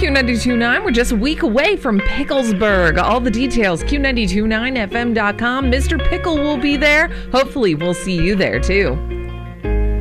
Q92.9. We're just a week away from Picklesburg. All the details, Q929fm.com. Mr. Pickle will be there. Hopefully, we'll see you there, too.